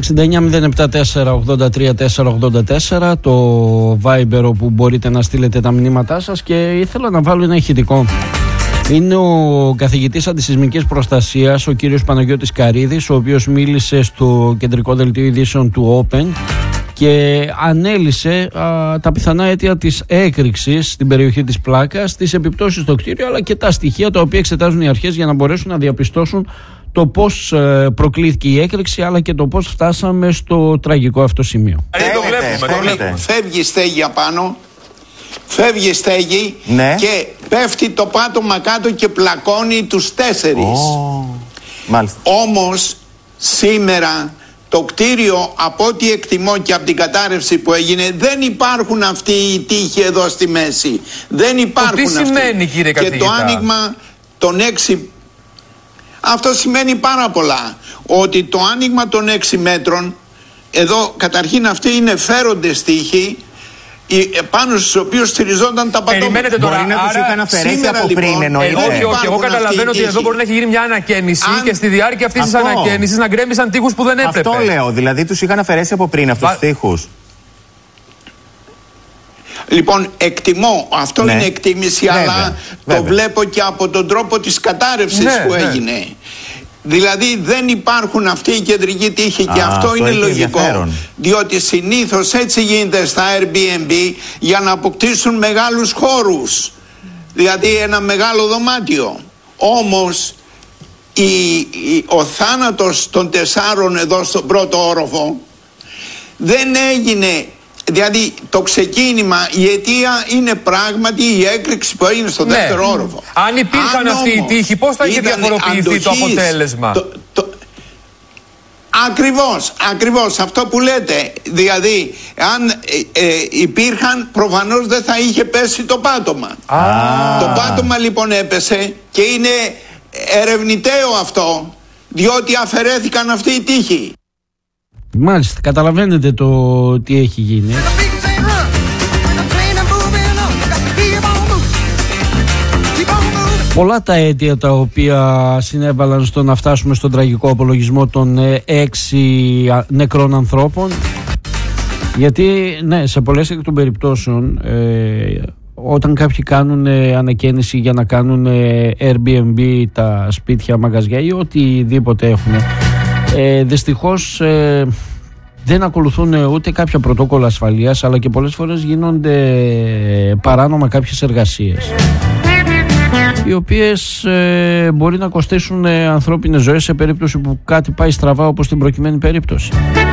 69-074-83-484 το Viber όπου μπορείτε να στείλετε τα μηνύματά σας. Και ήθελα να βάλω ένα ηχητικό. Είναι ο καθηγητής αντισυσμικής προστασίας, ο κύριος Παναγιώτης Καρίδης, ο οποίος μίλησε στο κεντρικό δελτίο ειδήσεων του Open και ανέλυσε τα πιθανά αίτια της έκρηξης στην περιοχή της Πλάκας, τις επιπτώσεις στο κτίριο, αλλά και τα στοιχεία τα οποία εξετάζουν οι αρχές για να μπορέσουν να διαπιστώσουν το πώς προκλήθηκε η έκρηξη, αλλά και το πώς φτάσαμε στο τραγικό αυτό σημείο. Φεύγει στέγη απάνω, φεύγει στέγη, ναι, και πέφτει το πάτωμα κάτω και πλακώνει τους 4. Όμως σήμερα το κτίριο, από ό,τι εκτιμώ και από την κατάρρευση που έγινε, δεν υπάρχουν αυτοί οι τείχοι εδώ στη μέση. Δεν υπάρχουν αυτοί. Τι σημαίνει, κύριε καθηγητά? Και το άνοιγμα των 6... Αυτό σημαίνει πάρα πολλά. Ότι το άνοιγμα των 6 μέτρων, εδώ καταρχήν αυτοί είναι φέροντες τείχοι, πάνω στους οποίους στηριζόταν τα πατώματα. Περιμένετε τώρα, μπορεί να τους είχαν αφαιρέσει από πριν, εννοείται. Όχι, εγώ καταλαβαίνω ότι εδώ μπορεί να έχει γίνει μια ανακαίνιση και στη διάρκεια αυτής της ανακαίνησης να γκρέμισαν τείχους που δεν έπρεπε. Αυτό λέω, δηλαδή τους είχαν αφαιρέσει από πριν αυτούς τους τείχους. Λοιπόν, εκτιμώ, αυτό είναι εκτίμηση, αλλά το βλέπω και από τον τρόπο της κατάρρευσης που έγινε. Δηλαδή δεν υπάρχουν αυτοί οι κεντρικοί τείχοι και αυτό είναι λογικό, διότι συνήθως έτσι γίνεται στα Airbnb για να αποκτήσουν μεγάλους χώρους, δηλαδή ένα μεγάλο δωμάτιο. Όμως ο θάνατος των 4 εδώ στον πρώτο όροφο δεν έγινε. Δηλαδή το ξεκίνημα, η αιτία είναι πράγματι η έκρηξη που έγινε στο δεύτερο όροφο. Αν υπήρχαν αυτοί οι τείχοι, πώς θα είχε διαφοροποιηθεί το αποτέλεσμα? Ακριβώς αυτό που λέτε. Δηλαδή αν υπήρχαν, προφανώς δεν θα είχε πέσει το πάτωμα. Το πάτωμα λοιπόν έπεσε και είναι ερευνηταίο αυτό, διότι αφαιρέθηκαν αυτοί οι τείχοι. Μάλιστα, καταλαβαίνετε το τι έχει γίνει. Πολλά τα αίτια τα οποία συνέβαλαν στο να φτάσουμε στον τραγικό απολογισμό των 6 νεκρών ανθρώπων. Γιατί ναι, σε πολλές εκ των περιπτώσεων όταν κάποιοι κάνουν ανακαίνιση για να κάνουν Airbnb τα σπίτια, μαγαζιά ή οτιδήποτε έχουν, δυστυχώς δεν ακολουθούν ούτε κάποια πρωτόκολλα ασφαλείας, αλλά και πολλές φορές γίνονται παράνομα κάποιες εργασίες οι οποίες μπορεί να κοστίσουν ανθρώπινες ζωές σε περίπτωση που κάτι πάει στραβά, όπως στην προκειμένη περίπτωση.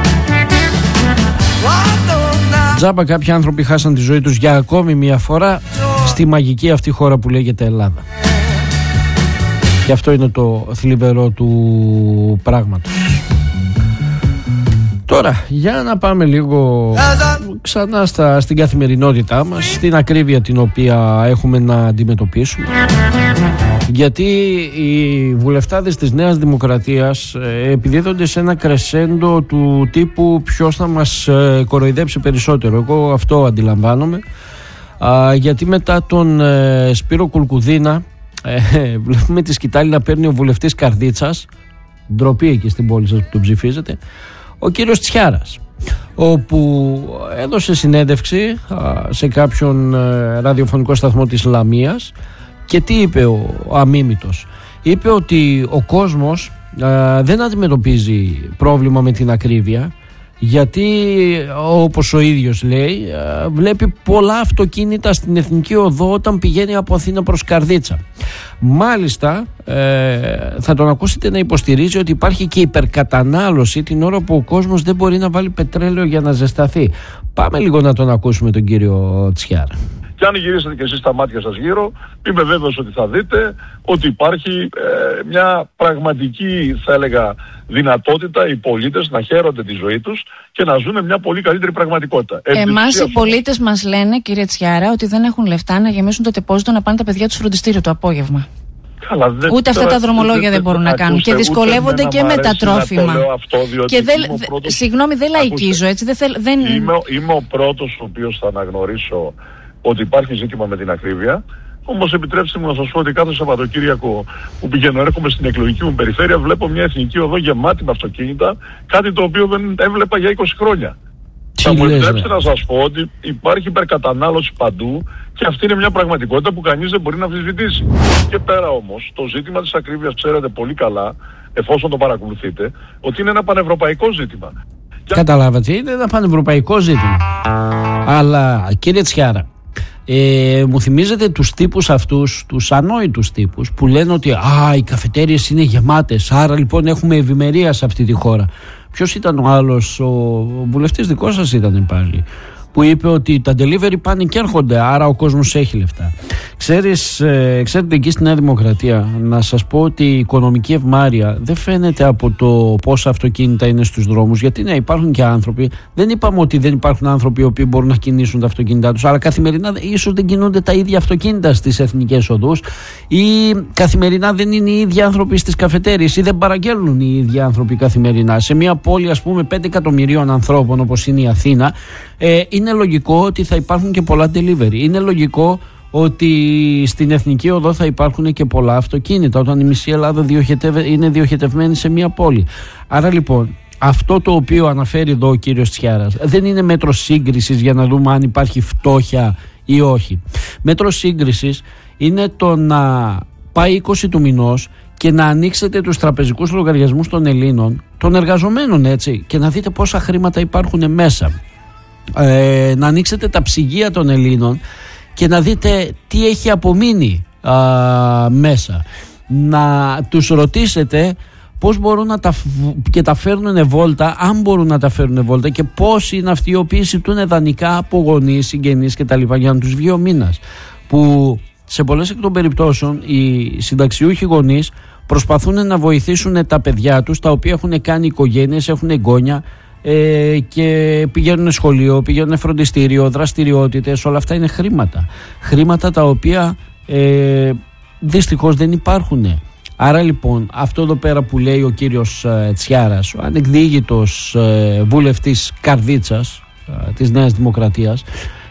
Τζάμπα κάποιοι άνθρωποι χάσαν τη ζωή τους για ακόμη μια φορά στη μαγική αυτή χώρα που λέγεται Ελλάδα. Και αυτό είναι το θλιβερό του πράγματος. Τώρα, για να πάμε λίγο ξανά στην καθημερινότητά μας, στην ακρίβεια την οποία έχουμε να αντιμετωπίσουμε. Γιατί οι βουλευτάδες της Νέας Δημοκρατίας επιδίδονται σε ένα κρεσέντο του τύπου ποιος θα μας κοροϊδέψει περισσότερο. Εγώ αυτό αντιλαμβάνομαι, γιατί μετά τον Σπύρο Κουλκουδίνα βλέπουμε τη σκητάλη να παίρνει ο βουλευτής Καρδίτσας, ντροπή εκεί στην πόλη σας που τον ψηφίζετε, ο κύριος Τσιάρας, όπου έδωσε συνέντευξη σε κάποιον ραδιοφωνικό σταθμό της Λαμίας. Και τι είπε ο αμίμητος? Είπε ότι ο κόσμος δεν αντιμετωπίζει πρόβλημα με την ακρίβεια, γιατί όπως ο ίδιος λέει, βλέπει πολλά αυτοκίνητα στην Εθνική Οδό όταν πηγαίνει από Αθήνα προς Καρδίτσα. Μάλιστα θα τον ακούσετε να υποστηρίζει ότι υπάρχει και υπερκατανάλωση την ώρα που ο κόσμος δεν μπορεί να βάλει πετρέλαιο για να ζεσταθεί. Πάμε λίγο να τον ακούσουμε τον κύριο Τσιάρα. Και αν γυρίσετε και εσείς τα μάτια σας γύρω, είμαι βέβαιος ότι θα δείτε ότι υπάρχει μια πραγματική, θα έλεγα, δυνατότητα οι πολίτες να χαίρονται τη ζωή τους και να ζουν μια πολύ καλύτερη πραγματικότητα. Εμάς οι πολίτες μας λένε, κύριε Τσιάρα, ότι δεν έχουν λεφτά να γεμίσουν το τεπόζιτο να πάνε τα παιδιά τους φροντιστήριο το απόγευμα. Καλά, ούτε αυτά τα δρομολόγια δεν μπορούν να κάνουν και δυσκολεύονται και με τα τρόφιμα. Και συγγνώμη, δεν λαϊκίζω έτσι. Είμαι ο πρώτος ο οποίος θα αναγνωρίσω ότι υπάρχει ζήτημα με την ακρίβεια, Όμως επιτρέψτε μου να σας πω ότι κάθε Σαββατοκύριακο που πηγαίνω, έρχομαι στην εκλογική μου περιφέρεια, βλέπω μια εθνική οδό γεμάτη με αυτοκίνητα, κάτι το οποίο δεν έβλεπα για 20 χρόνια. Θα μου επιτρέψετε να σας πω ότι υπάρχει υπερκατανάλωση παντού και αυτή είναι μια πραγματικότητα που κανείς δεν μπορεί να αμφισβητήσει. Και πέρα όμως, το ζήτημα της ακρίβειας ξέρετε πολύ καλά, εφόσον το παρακολουθείτε, ότι είναι ένα πανευρωπαϊκό ζήτημα. Καταλάβατε, είναι ένα πανευρωπαϊκό ζήτημα. Αλλά κύριε Τσιάρα, μου θυμίζετε τους τύπους αυτούς, τους ανόητους τύπους που λένε ότι οι καφετέριες είναι γεμάτες, άρα λοιπόν έχουμε ευημερία σε αυτή τη χώρα. Ποιος ήταν ο άλλος, ο βουλευτής δικός σας ήταν πάλι, που είπε ότι τα delivery πάνε και έρχονται, άρα ο κόσμος έχει λεφτά. Ξέρετε, εκεί στη Νέα Δημοκρατία, να σας πω ότι η οικονομική ευμάρεια δεν φαίνεται από το πόσα αυτοκίνητα είναι στους δρόμους, γιατί ναι, υπάρχουν και άνθρωποι, δεν είπαμε ότι δεν υπάρχουν άνθρωποι οι οποίοι μπορούν να κινήσουν τα αυτοκίνητά τους, αλλά καθημερινά ίσως δεν κινούνται τα ίδια αυτοκίνητα στις εθνικές οδούς, ή καθημερινά δεν είναι οι ίδιοι άνθρωποι στις καφετέριες, ή δεν παραγγέλνουν οι ίδιοι άνθρωποι καθημερινά. Σε μια πόλη, ας πούμε, 5 εκατομμυρίων ανθρώπων όπως είναι η Αθήνα, είναι λογικό ότι θα υπάρχουν και πολλά delivery. Είναι λογικό ότι στην Εθνική Οδό θα υπάρχουν και πολλά αυτοκίνητα, όταν η μισή Ελλάδα είναι διοχετευμένη σε μια πόλη. Άρα λοιπόν, αυτό το οποίο αναφέρει εδώ ο κύριος Τσιάρας δεν είναι μέτρο σύγκρισης για να δούμε αν υπάρχει φτώχεια ή όχι. Μέτρο σύγκρισης είναι το να πάει 20 του μηνός και να ανοίξετε τους τραπεζικούς λογαριασμούς των Ελλήνων, των εργαζομένων, έτσι, και να δείτε πόσα χρήματα υπάρχουν μέσα. Να ανοίξετε τα ψυγεία των Ελλήνων και να δείτε τι έχει απομείνει μέσα. Να τους ρωτήσετε πώς μπορούν να τα φέρνουν βόλτα, αν μπορούν να τα φέρνουν βόλτα, και πώς είναι αυτοί οι οποίοι ζητούν δανεικά από γονείς, συγγενείς κτλ. Για να τους βγει ο μήνας. Που σε πολλές εκ των περιπτώσεων οι συνταξιούχοι γονείς προσπαθούν να βοηθήσουν τα παιδιά τους, τα οποία έχουν κάνει οικογένειες, έχουν εγγόνια, και πηγαίνουν σχολείο, πηγαίνουν φροντιστήριο, δραστηριότητες, όλα αυτά είναι χρήματα. Χρήματα τα οποία δυστυχώς δεν υπάρχουν. Άρα λοιπόν, αυτό εδώ πέρα που λέει ο κύριος Τσιάρας, ο ανεκδίγητος βουλευτής Καρδίτσας της Νέας Δημοκρατίας,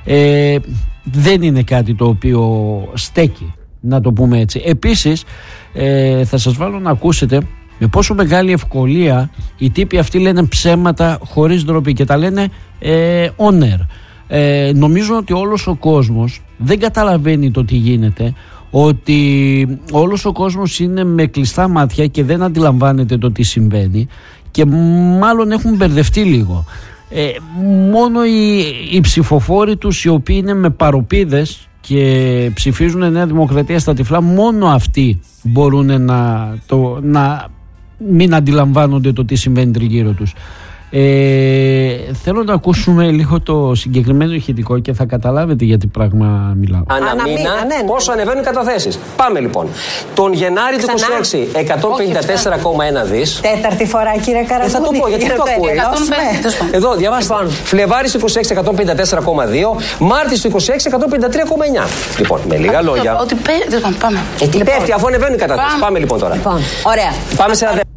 δεν είναι κάτι το οποίο στέκει, να το πούμε έτσι. Επίσης, θα σας βάλω να ακούσετε με πόσο μεγάλη ευκολία οι τύποι αυτοί λένε ψέματα χωρίς ντροπή και τα λένε on air. Νομίζω ότι όλος ο κόσμος δεν καταλαβαίνει το τι γίνεται, ότι όλος ο κόσμος είναι με κλειστά μάτια και δεν αντιλαμβάνεται το τι συμβαίνει, και μάλλον έχουν μπερδευτεί λίγο. Μόνο οι ψηφοφόροι τους, οι οποίοι είναι με παροπίδες και ψηφίζουν Νέα Δημοκρατία στα τυφλά, μόνο αυτοί μπορούν να μην αντιλαμβάνονται το τι συμβαίνει τριγύρω τους. Θέλω να ακούσουμε λίγο το συγκεκριμένο ηχητικό και θα καταλάβετε για τι πράγμα μιλάω. Αναμήνα πόσο ανεβαίνουν οι καταθέσεις. Πάμε λοιπόν. Τον Γενάρη του 26, 154,1 δις. Τέταρτη φορά, κύριε Καραγκούνη. Θα το πω, γιατί το ακούω. Εδώ, διαβάστε. Φλεβάρης του 26, 154,2. Μάρτης του 26, 153,9. Λοιπόν, με λίγα λόγια. Ότι πάμε. Τι πέφτει, αφού ανεβαίνουν οι καταθέσεις. Πάμε λοιπόν τώρα. Ωραία. Πάμε σε ένα.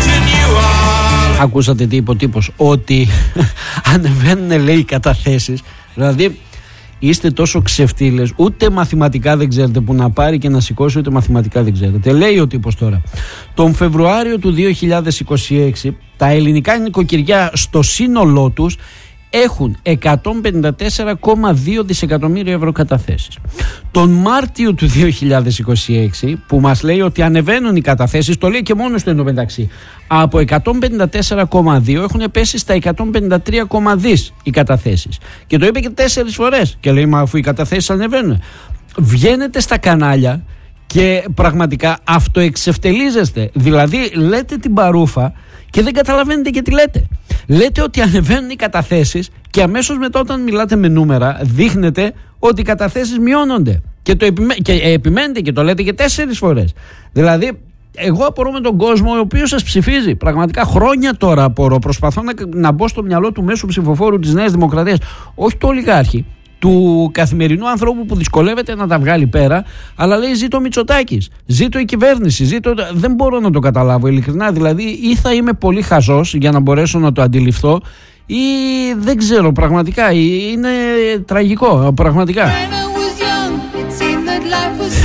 Ακούσατε τι είπε ο τύπος, ότι ανεβαίνουν, λέει, οι καταθέσεις. Δηλαδή είστε τόσο ξεφτύλες, ούτε μαθηματικά δεν ξέρετε που να πάρει και να σηκώσει, ούτε μαθηματικά δεν ξέρετε. Λέει ο τύπος τώρα, τον Φεβρουάριο του 2026 τα ελληνικά νοικοκυριά στο σύνολό τους έχουν 154,2 δισεκατομμύρια ευρώ καταθέσεις. Τον Μάρτιο του 2026, που μας λέει ότι ανεβαίνουν οι καταθέσεις, το λέει και μόνο στο εντωμεταξύ, από 154,2 έχουν πέσει στα 153,2 δις οι καταθέσεις. Και το είπε και 4 φορές. Και λέει, μα αφού οι καταθέσεις ανεβαίνουν. Βγαίνετε στα κανάλια και πραγματικά αυτοεξευτελίζεστε. Δηλαδή λέτε την παρούφα και δεν καταλαβαίνετε και τι λέτε. Λέτε ότι ανεβαίνουν οι καταθέσεις και αμέσως μετά, όταν μιλάτε με νούμερα, δείχνετε ότι οι καταθέσεις μειώνονται. Και επιμένετε και το λέτε και 4 φορές. Δηλαδή, εγώ απορώ με τον κόσμο ο οποίος σας ψηφίζει. Πραγματικά χρόνια τώρα απορώ. Προσπαθώ να μπω στο μυαλό του μέσου ψηφοφόρου της Νέας Δημοκρατίας. Όχι του ολιγάρχη, του καθημερινού ανθρώπου που δυσκολεύεται να τα βγάλει πέρα, αλλά λέει ζήτω ο Μητσοτάκης, ζήτω η κυβέρνηση, δεν μπορώ να το καταλάβω ειλικρινά. Δηλαδή, ή θα είμαι πολύ χαζός για να μπορέσω να το αντιληφθώ, ή δεν ξέρω, πραγματικά είναι τραγικό, πραγματικά.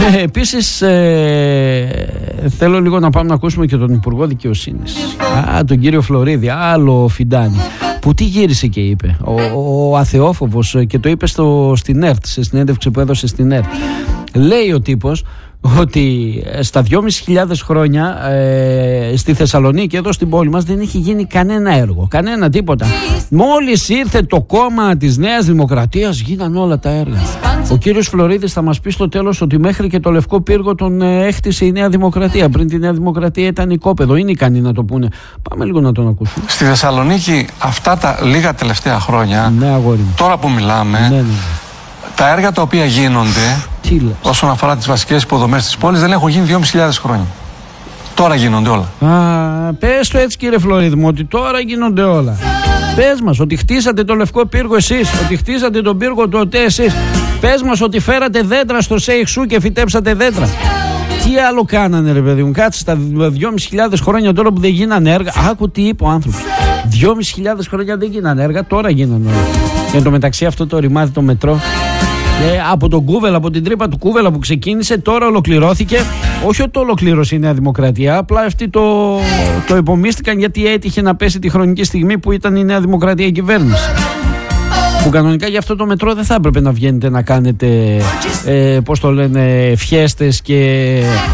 Επίσης θέλω λίγο να πάμε να ακούσουμε και τον Υπουργό Δικαιοσύνης, τον κύριο Φλωρίδη, άλλο Φιντάνη, που τι γύρισε και είπε, ο αθεόφοβος, και το είπε στην ΕΡΤ, σε συνέντευξη που έδωσε στην ΕΡΤ. Λέει ο τύπος ότι στα 2.500 χρόνια στη Θεσσαλονίκη, εδώ στην πόλη μας, δεν έχει γίνει κανένα έργο, κανένα τίποτα. Μόλις ήρθε το κόμμα της Νέας Δημοκρατίας γίναν όλα τα έργα. Ο κύριος Φλωρίδης θα μας πει στο τέλος ότι μέχρι και το Λευκό Πύργο τον έχτισε η Νέα Δημοκρατία. Πριν τη Νέα Δημοκρατία ήταν οικόπεδο. Είναι ικανοί να το πούνε. Πάμε λίγο να τον ακούσουμε. Στη Θεσσαλονίκη αυτά τα λίγα τελευταία χρόνια, ναι, αγόρι μου, τώρα που μιλάμε, ναι. Τα έργα τα οποία γίνονται όσον αφορά τις βασικές υποδομές της πόλης δεν έχουν γίνει 2.500 χρόνια. Τώρα γίνονται όλα. Πες το έτσι, κύριε Φλωρίδη μου, ότι τώρα γίνονται όλα. Πες μας ότι χτίσατε το Λευκό Πύργο εσείς, ότι χτίσατε τον πύργο του ΟΤΕ εσείς. Πες μας ότι φέρατε δέντρα στο ΣΕΙΧΣΟΥ και φυτέψατε δέντρα. Τι άλλο κάνανε, ρε παιδί μου? Κάτσε στα 2.500 χρόνια τώρα που δεν γίνανε έργα. Άκου τι είπε ο άνθρωπος. 2.500 χρόνια δεν γίνανε έργα, τώρα γίνανε όλα. Και εν τω μεταξύ αυτό το ρημάδι, το μετρό, από τον Κούβελα, από την τρύπα του Κούβελα που ξεκίνησε, τώρα ολοκληρώθηκε. Όχι ότι το ολοκλήρωσε η Νέα Δημοκρατία, απλά αυτοί το υπομίστηκαν γιατί έτυχε να πέσει τη χρονική στιγμή που ήταν η Νέα Δημοκρατία η κυβέρνηση. Που κανονικά για αυτό το μετρό δεν θα έπρεπε να βγαίνετε να κάνετε πώς το λένε, φιέστες και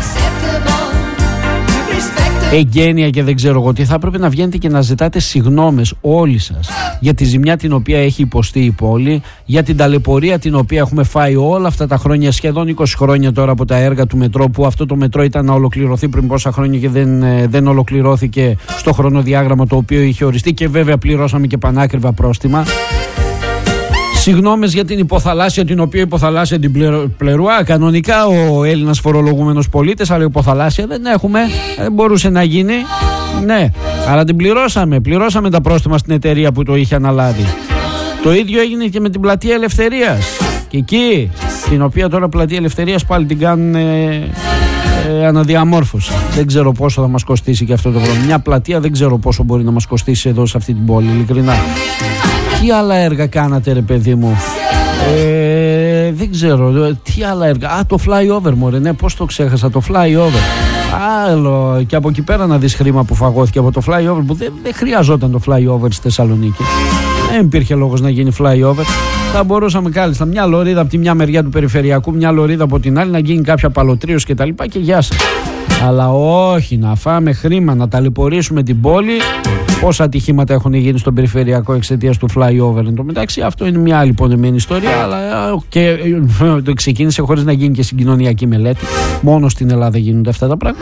εγγένεια και δεν ξέρω εγώ τι. Θα έπρεπε να βγαίνετε και να ζητάτε συγγνώμες όλοι σας για τη ζημιά την οποία έχει υποστεί η πόλη, για την ταλαιπωρία την οποία έχουμε φάει όλα αυτά τα χρόνια, σχεδόν 20 χρόνια τώρα από τα έργα του μετρό, που αυτό το μετρό ήταν να ολοκληρωθεί πριν πόσα χρόνια και δεν ολοκληρώθηκε στο χρονοδιάγραμμα το οποίο είχε οριστεί, και βέβαια πληρώσαμε και πανάκριβα πρόστιμα. Συγγνώμες για την υποθαλάσσια, την οποία υποθαλάσσια την πληρούα κανονικά ο Έλληνας φορολογούμενος πολίτης, αλλά υποθαλάσσια δεν έχουμε, δεν μπορούσε να γίνει. Ναι, αλλά την πληρώσαμε τα πρόστιμα στην εταιρεία που το είχε αναλάβει. Το ίδιο έγινε και με την Πλατεία Ελευθερίας, και εκεί, την οποία τώρα Πλατεία Ελευθερίας πάλι την κάνουν αναδιαμόρφωση. Δεν ξέρω πόσο θα μας κοστίσει και αυτό το χρόνο. Μια πλατεία δεν ξέρω πόσο μπορεί να μας κοστίσει εδώ σε αυτή την πόλη, ειλικρινά. Τι άλλα έργα κάνατε, ρε παιδί μου? Δεν ξέρω. Τι άλλα έργα? Το flyover, μωρέ. Ναι, πώς το ξέχασα, το flyover. Άλλο. Και από εκεί πέρα να δεις χρήμα που φαγώθηκε από το flyover, που δεν χρειαζόταν το flyover στη Θεσσαλονίκη. Δεν υπήρχε λόγος να γίνει flyover. Θα μπορούσαμε κάλλιστα μια λωρίδα από τη μια μεριά του περιφερειακού, μια λωρίδα από την άλλη, να γίνει κάποια παλωτρίωση και τα λοιπά, και γεια σας. Αλλά όχι, να φάμε χρήμα, να ταλαιπωρήσουμε την πόλη. Πόσα ατυχήματα έχουν γίνει στον περιφερειακό εξαιτίας του flyover. Εν τω μεταξύ, αυτό είναι μια άλλη πονεμένη ιστορία, αλλά και το ξεκίνησε χωρίς να γίνει και συγκοινωνιακή μελέτη. Μόνο στην Ελλάδα γίνονται αυτά τα πράγματα.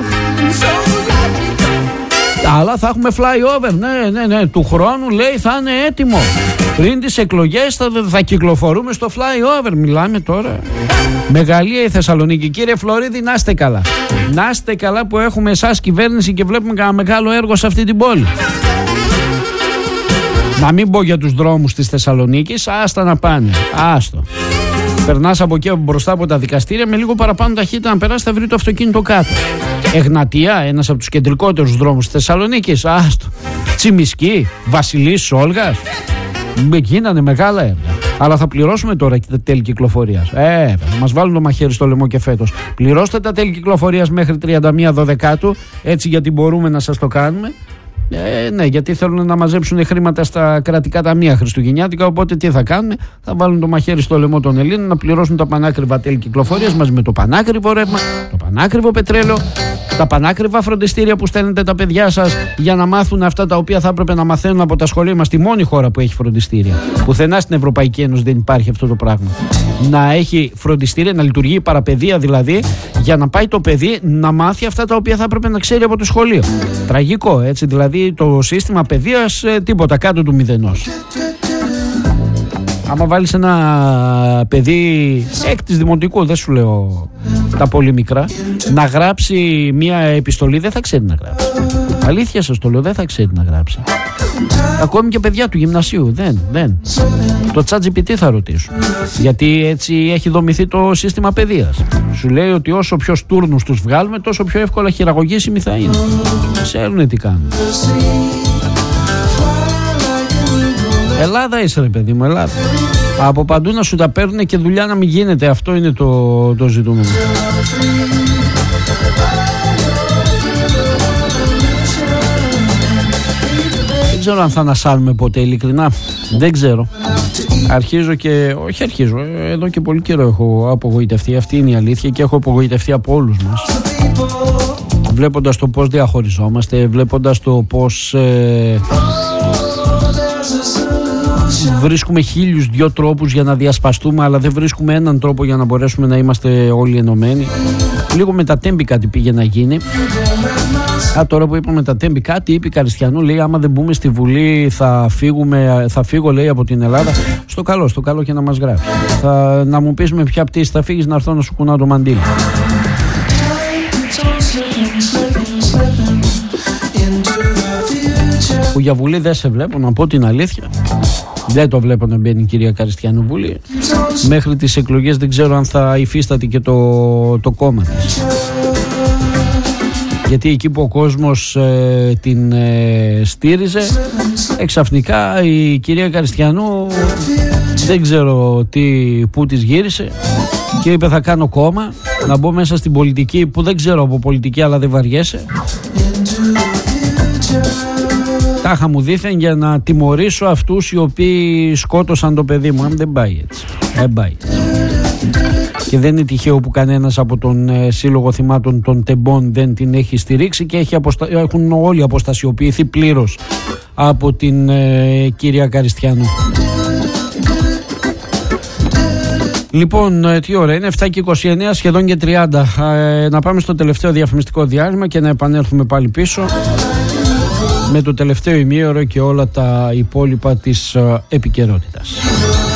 Αλλά θα έχουμε flyover, ναι, του χρόνου λέει θα είναι έτοιμο. Πριν τις εκλογές θα κυκλοφορούμε στο flyover. Μιλάμε τώρα. Μεγαλεία η Θεσσαλονίκη. Κύριε Φλωρίδη, να είστε καλά. Να είστε καλά που έχουμε εσάς κυβέρνηση και βλέπουμε κανένα μεγάλο έργο σε αυτή την πόλη. Να μην πω για τους δρόμους της Θεσσαλονίκης, άστα να πάνε. Άστο. Περνάς από εκεί μπροστά από τα δικαστήρια, με λίγο παραπάνω ταχύτητα να περάσει θα βρει το αυτοκίνητο κάτω. Εγνατία, ένας από τους κεντρικότερους δρόμους της Θεσσαλονίκης, άστο. Τσιμισκή, Βασιλής, Σόλγας. Γίνανε μεγάλα έργα. Αλλά θα πληρώσουμε τώρα και τα τέλη κυκλοφορίας. Θα μας βάλουν το μαχαίρι στο λαιμό και φέτος. Πληρώστε τα τέλη κυκλοφορίας μέχρι 31 Δωδεκάτου, έτσι, γιατί μπορούμε να σας το κάνουμε. Ναι, γιατί θέλουν να μαζέψουν χρήματα στα κρατικά ταμεία χριστουγεννιάτικα. Οπότε τι θα κάνουν? Θα βάλουν το μαχαίρι στο λαιμό των Ελλήνων, να πληρώσουν τα πανάκριβα τέλη κυκλοφορίας μαζί με το πανάκριβο ρεύμα, το πανάκριβο πετρέλαιο, τα πανάκριβα φροντιστήρια που στέλνετε τα παιδιά σας για να μάθουν αυτά τα οποία θα έπρεπε να μαθαίνουν από τα σχολεία. Είμαστε η μόνη χώρα που έχει φροντιστήρια. Πουθενά στην Ευρωπαϊκή Ένωση δεν υπάρχει αυτό το πράγμα. Να έχει φροντιστήρια, να λειτουργεί η παραπαιδεία δηλαδή, για να πάει το παιδί να μάθει αυτά τα οποία θα έπρεπε να ξέρει από το σχολείο. Τραγικό, έτσι, δηλαδή το σύστημα παιδείας τίποτα κάτω του μηδενός. Άμα βάλεις ένα παιδί έκτης δημοτικού, δεν σου λέω τα πολύ μικρά, να γράψει μια επιστολή, δεν θα ξέρει να γράψει. Αλήθεια σας το λέω, δεν θα ξέρει να γράψει. Ακόμη και παιδιά του γυμνασίου, δεν. Το ChatGPT θα ρωτήσουν. Γιατί έτσι έχει δομηθεί το σύστημα παιδείας. Σου λέει ότι όσο πιο στούρνους τους βγάλουμε, τόσο πιο εύκολα χειραγωγήσιμοι θα είναι. Ξέρουνε τι κάνουν. Ελλάδα είσαι, ρε παιδί μου, Ελλάδα. Από παντού να σου τα παίρνουν και δουλειά να μην γίνεται. Αυτό είναι το ζητούμενο. Δεν ξέρω αν θα ανασάνουμε ποτέ, ειλικρινά. Δεν ξέρω. Αρχίζω. Εδώ και πολύ καιρό έχω απογοητευτεί. Αυτή είναι η αλήθεια και έχω απογοητευτεί από όλους μας. Βλέποντας το πώς διαχωριζόμαστε, βλέποντας το πώς βρίσκουμε 1002 τρόπους για να διασπαστούμε, αλλά δεν βρίσκουμε έναν τρόπο για να μπορέσουμε να είμαστε όλοι ενωμένοι. Λίγο με τα τέμπη κάτι πήγε να γίνει. Τώρα που είπαμε τα τέμπη, κάτι είπε η Καριστιανού, λέει άμα δεν μπούμε στη Βουλή θα φύγω, λέει, από την Ελλάδα. Στο καλό και να μας γράφει. Να μου πεις με ποια πτήση θα φύγεις, να έρθω να σου κουνάω το μαντίλι. Που για Βουλή δεν σε βλέπω, να πω την αλήθεια. Δεν το βλέπω να μπαίνει η κυρία Καριστιανού Βουλή. Μέχρι τις εκλογές δεν ξέρω αν θα υφίσταται και το κόμμα της. Γιατί εκεί που ο κόσμος την στήριζε, εξαφνικά η κυρία Καριστιανού δεν ξέρω πού της γύρισε και είπε θα κάνω κόμμα, να μπω μέσα στην πολιτική που δεν ξέρω από πολιτική αλλά δεν βαριέσαι. Τάχα μου δήθεν για να τιμωρήσω αυτούς οι οποίοι σκότωσαν το παιδί μου. Αν δεν πάει έτσι. Δεν πάει έτσι. Και δεν είναι τυχαίο που κανένας από τον Σύλλογο Θυμάτων των Τεμπών δεν την έχει στηρίξει και έχουν όλοι αποστασιοποιηθεί πλήρως από την κυρία Καριστιανού. Λοιπόν, τι ώρα είναι, 7 και 29, σχεδόν και 30. Να πάμε στο τελευταίο διαφημιστικό διάλειμμα και να επανέλθουμε πάλι πίσω με το τελευταίο ημίωρο και όλα τα υπόλοιπα της επικαιρότητας.